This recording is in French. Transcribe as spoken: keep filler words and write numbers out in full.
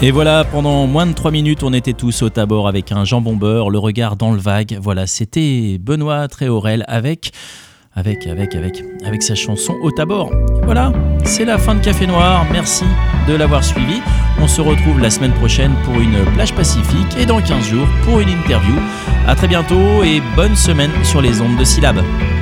Et voilà, pendant moins de trois minutes, on était tous au Tabor avec un jambon beurre, le regard dans le vague. Voilà, c'était Benoît Tréorel avec, avec, avec, avec, avec sa chanson Au Tabor. Voilà, c'est la fin de Café Noir. Merci de l'avoir suivi. On se retrouve la semaine prochaine pour une plage pacifique et dans quinze jours pour une interview. À très bientôt et bonne semaine sur les ondes de Syllab.